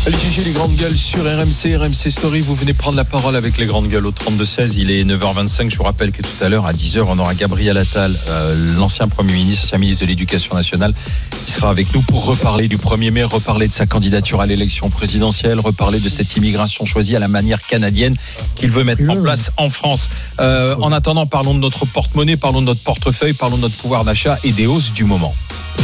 Allez, GG, les grandes gueules sur RMC Story. Vous venez prendre la parole avec les grandes gueules au 32-16. Il est 9h25. Je vous rappelle que tout à l'heure, à 10h, on aura Gabriel Attal, l'ancien Premier ministre, ancien ministre de l'Éducation nationale, qui sera avec nous pour reparler du 1er mai, reparler de sa candidature à l'élection présidentielle, reparler de cette immigration choisie à la manière canadienne qu'il veut mettre en place en France. En attendant, parlons de notre porte-monnaie, parlons de notre portefeuille, parlons de notre pouvoir d'achat et des hausses du moment.